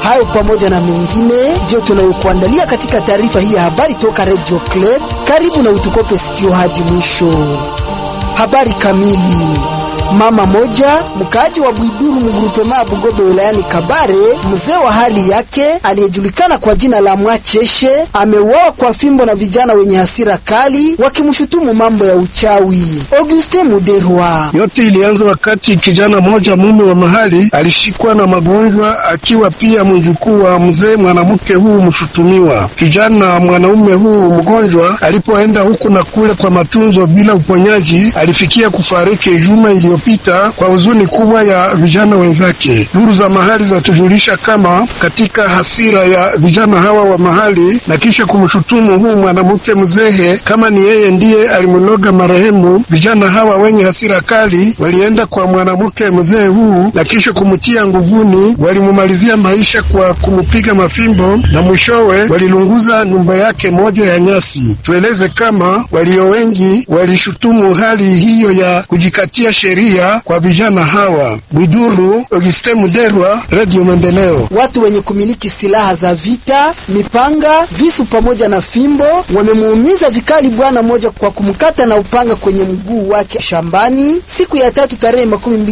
Hayo pamoja na mengine ndio tunayokuandalia katika taarifa hii ya habari toka Radio Club. Karibu na utukope sikio hadi mwisho. Habari kamili. Mama moja mkaaji wa Bwiduru mgrupema Bugobe wilayani Kabare, mzee wa hali yake aliyejulikana kwa jina la Mwacheshe, ameuawa kwa fimbo na vijana wenye hasira kali wakimshutumu mambo ya uchawi. Auguste Muderwa. Yote ilianza wakati kijana moja mume wa mahali alishikwa na magonjwa, akiwa pia mjukuu wa mzee mwanamke huu mshutumiwa. Kijana mwanaume huu mgonjwa alipoenda huku na kule kwa matunzo bila uponyaji, alifikia kufariki juma iliyopita kwa huzuni kubwa ya vijana wenzake. Duru za mahali zatujulisha kama katika hasira ya vijana hawa wa mahali na kisha kumshutumu huu mwanamke mzee kama ni yeye ndiye alimloga marehemu, vijana hawa wenye hasira kali walienda kwa mwanamke mzee huu na kisha kumtia nguvuni. Walimumalizia maisha kwa kumupiga mafimbo na mwishowe walilunguza nyumba yake moja ya nyasi. Tueleze kama walio wengi walishutumu hali hiyo ya kujikatia sheria kwa vijana hawa. Bwiduru, Auguste Muderwa, Radio Maendeleo. Watu wenye kumiliki silaha za vita, mipanga, visu pamoja na fimbo wamemuumiza vikali bwana moja kwa kumkata na upanga kwenye mguu wake shambani siku ya 3 tarehe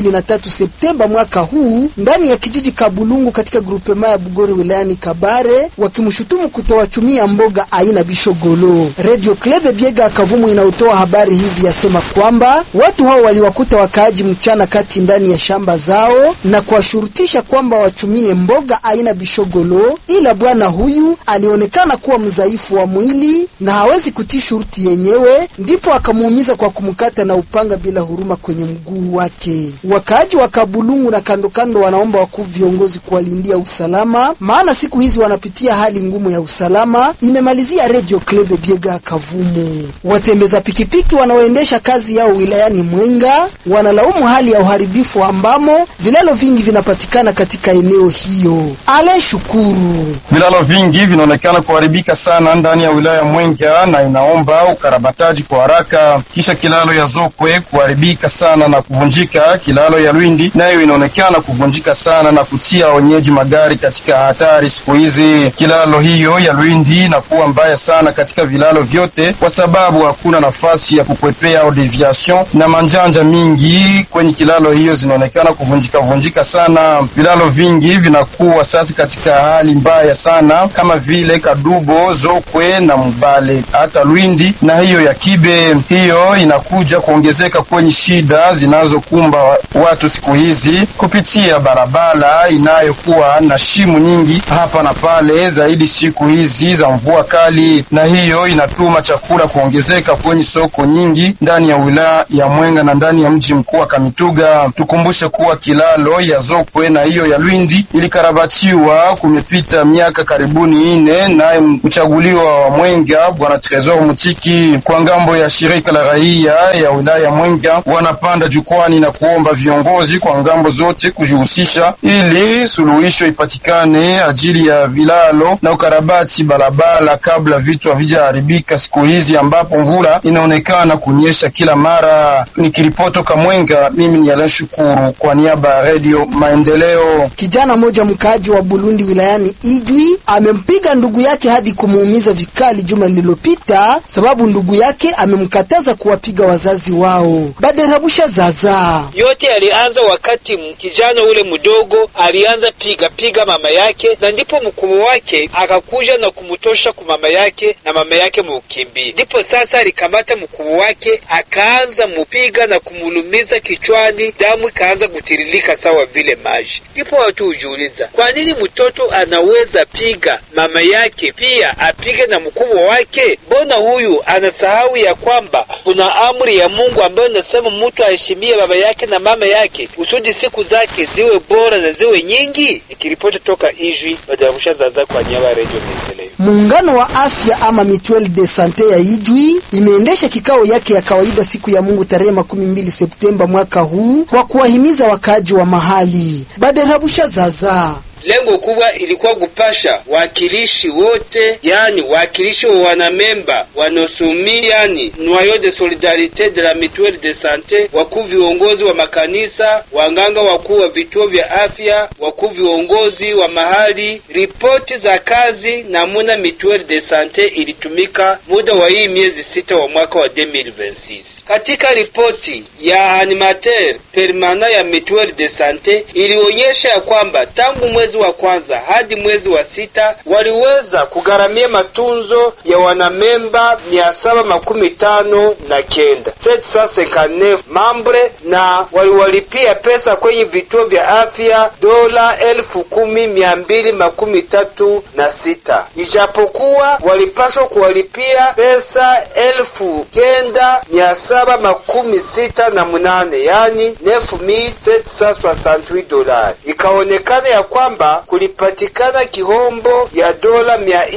23 Septemba mwaka huu ndani ya kijiji Kabulungu katika grupema ya Bugore wilayani Kabare, wakimshutumu kutowachumia mboga aina bishogolo. Radio Club Biega Kavumu inaotoa habari hizi yasema kwamba watu hao waliwakuta wakaaji mchana kati ndani ya shamba zao na kuwashurutisha kwamba wachumie mboga aina bishogolo, ila bwana huyu alionekana kuwa mzaifu wa mwili na hawezi kutii shurti yenyewe, ndipo akamuumiza kwa kumkata na upanga bila huruma kwenye mguu wake. Wakaaji wa Kabulungu na kando kando wanaomba wakuu viongozi kuwalindia usalama, maana siku hizi wanapitia hali ngumu ya usalama, imemalizia Radio Club Biega Kavumu. Watembeza pikipiki wanaoendesha kazi yao wilayani Mwenga wanalaumu hali ya uharibifu ambamo vilalo vingi vinapatikana katika eneo hiyo. Ale Shukuru. Vilalo vingi vinaonekana kuharibika sana ndani ya wilaya Mwenga na inaomba ukarabataji kwa haraka. Kisha kilalo ya Zokwe kuharibika sana na kuvunjika, kilalo ya Lwindi nayo inaonekana kuvunjika sana na kutia wenyeji magari katika hatari siku hizi. Kilalo hiyo ya Lwindi inakuwa mbaya sana katika vilalo vyote kwa sababu hakuna nafasi ya kukwepea au deviation, na manjanja mingi kwenye kilalo hiyo zinaonekana kuvunjika sana. Vilalo vingi vinakuwa sasa katika hali mbaya sana kama vile Kadubo, Zokwe na Mbale, hata Lwindi na hiyo ya Kibe. Hiyo inakuja kuongezeka kwenye shida zinazokumba watu siku hizi kupitia barabara inayokuwa na shimu nyingi hapa na pale, zaidi siku hizi za mvua kali, na hiyo inatuma chakula kuongezeka kwenye soko nyingi ndani ya wilaya ya Mwenga na ndani ya mji mkuu wa Kamituga. Tukumbushe kuwa kilalo ya Zokwe na hiyo ya Lwindi ilikarabatiwa kumepita miaka karibuni 4, naye mchaguliwa wa Mwenga bwana Tresor Mutiki kwa ngambo ya shirika la raia ya wilaya ya Mwenga wanapanda jukwani na kuomba viongozi kwa ngambo zote kujihusisha ili suluhisho ipatikane ajili ya vilalo na ukarabati barabara kabla vitu havijaharibika siku hizi ambapo mvula inaonekana kunyesha kila mara. Nikiripoto Kamwenga, mimi ni Alain Shukuru kwa niaba ya Radio Maendeleo. Kijana moja mkaaji wa Burundi wilayani Ijwi amempiga ndugu yake hadi kumuumiza vikali juma lililopita, sababu ndugu yake amemkataza kuwapiga wazazi wao. Baderabusha Zaza. Yote alianza wakati kijana ule mdogo alianza piga mama yake, na ndipo mkubwa wake akakuja na kumutosha kwa mama yake na mama yake mukimbi. Ndipo sasa alikamata mkubwa wake akaanza mupiga na kumulumiza kichwani, damu ikaanza kutiririka sawa vile maji. Ndipo watu hujiuliza, kwa nini mtoto anaweza piga mama yake pia apige na mkubwa wake? Mbona huyu anasahau ya kwamba kuna amri ya Mungu ambayo inasema mtu aheshimie baba yake na mama yake usudi siku zake ziwe bora na ziwe nyingi? Nikiripoti toka Ijwi, Badarabusha Zaza kwa niaba ya Radio Maendeleo. Muungano wa afya ama Mutuelle de Sante ya Ijwi imeendesha kikao yake ya kawaida siku ya Mungu tarehe 12 Septemba mwaka huu kwa kuwahimiza wakaaji wa mahali. Badarabusha Zaza. Lengo kubwa ilikuwa kupasha wakilishi wote, yani wakilishi wa wanamemba wanosumi, yani noyau de solidarite de la mutuelle de sante, wakuu viongozi wa makanisa, wanganga wakuu wa vituo vya afya, wakuu viongozi wa mahali, ripoti za kazi namuna mutuelle de sante ilitumika muda wa hii miezi 6 wa mwaka wa 2026. Katika ripoti ya animateur permanent ya mutuelle de sante ilionyesha ya kwamba tangu mwezi wa kwanza hadi mwezi wa 6 waliweza kugharamia matunzo ya wanamemba 759 759 mambre, na waliwalipia pesa kwenye vituo vya afya dola 10,236, ijapokuwa walipaswa kuwalipia pesa 9,768, yani 9,768 dola. Ikaonekana ya kwamba kulipatikana kihombo ya dola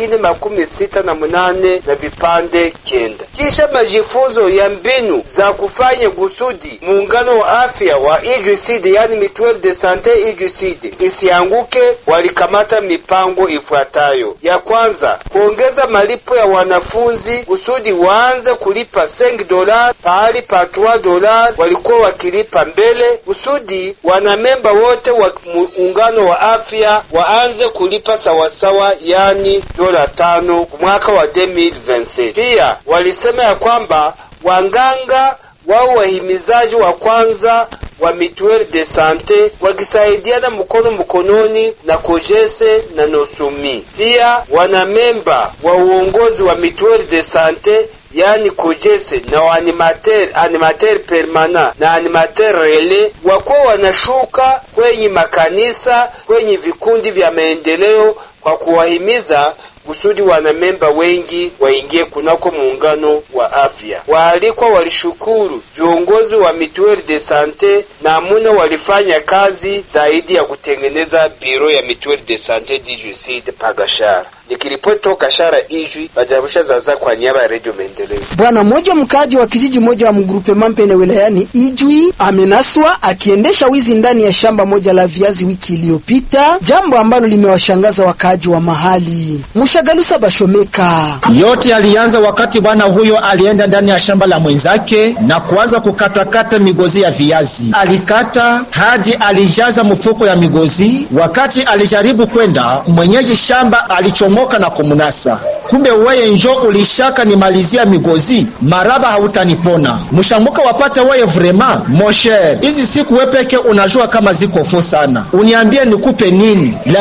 468 na vipande 9. Kisha majifunzo ya mbinu za kufanya kusudi muungano wa afya wa IJUCID, yani mutuelle de sante IJUCID, isianguke, walikamata mipango ifuatayo. Ya kwanza, kuongeza malipo ya wanafunzi kusudi waanze kulipa 5 dola pahali pa 3 dola walikuwa wakilipa mbele, kusudi wanamemba wote wa muungano wa afya waanze kulipa sawasawa, yani dola 5 mwaka wa 2026. Pia walisema ya kwamba wanganga wao wahimizaji wa kwanza wa mutuelle de sante wakisaidiana mkononi na kojese na nosumi. Pia wanamemba wa uongozi wa mutuelle de sante, yani kojese na animateur permanent na animateur relais wako wanashuka kwenye makanisa, kwenye vikundi vya maendeleo kwa kuwahimiza kusudi wanamemba wengi waingie kunako muungano wa afya. Waalikwa walishukuru viongozi wa mutuelle de sante na amuna walifanya kazi zaidi ya kutengeneza biro ya mutuelle de sante DJCD Pagashara. Nikiripoti toka Kashara Ijwi, Bajarusha Zaza kwa niaba ya Radio Maendeleo. Bwana mmoja mkaji wa kijiji moja wa mgrupe Mampene wilayani Ijwi amenaswa akiendesha wizi ndani ya shamba moja la viazi wiki iliyopita, jambo ambalo limewashangaza wakaji wa mahali. Mushagalusa Bashomeka. Yote alianza wakati bwana huyo alienda ndani ya shamba la mwenzake na kuanza kukatakata migozi ya viazi. Alikata hadi alijaza mfuko ya migozi. Wakati alijaribu kwenda, mwenyeji shamba alichomoka na kumunasa. Kumbe wewe njo ulishaka nimalizia migozi, maraba hautanipona. Mushamuka wapata wewe vrema. Mosher, hizi siku wewe peke unajua kama ziko fo sana. Uniambie nikupe nini?